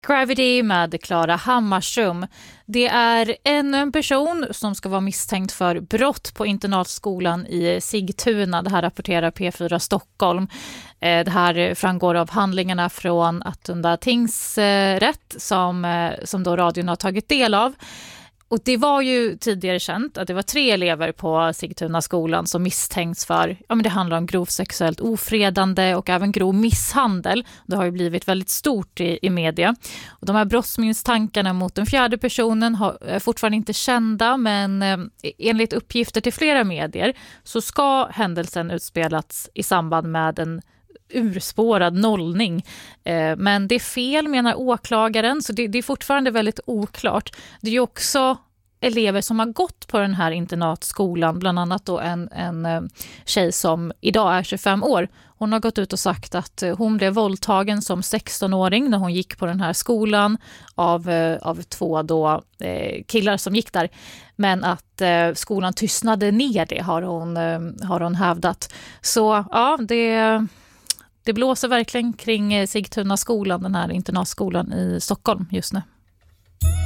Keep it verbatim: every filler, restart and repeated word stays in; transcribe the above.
Gravity med Klara Hammarström. Det är ännu en person som ska vara misstänkt för brott på internatskolan i Sigtuna. Det här rapporterar P fyra Stockholm. Det här framgår av handlingarna från Attunda tingsrätt som, som då radion har tagit del av. Och det var ju tidigare känt att det var tre elever på Sigtuna skolan som misstänks för, ja men det handlar om grovt sexuellt ofredande och även grov misshandel. Det har ju blivit väldigt stort i, i media. Och de här brottsmisstankarna mot den fjärde personen har, är fortfarande inte kända, men eh, enligt uppgifter till flera medier så ska händelsen utspelats i samband med en urspårad nollning. Eh, men det är fel, menar åklagaren, så det, det är fortfarande väldigt oklart. Det är ju också elever som har gått på den här internatskolan, bland annat då en, en tjej som idag är tjugofem år. Hon har gått ut och sagt att hon blev våldtagen som sextonåring när hon gick på den här skolan av, av två då, eh, killar som gick där. Men att eh, skolan tystnade ner det, har hon, eh, har hon hävdat. Så ja, det Det blåser verkligen kring Sigtuna skolan, den här internatskolan i Stockholm just nu.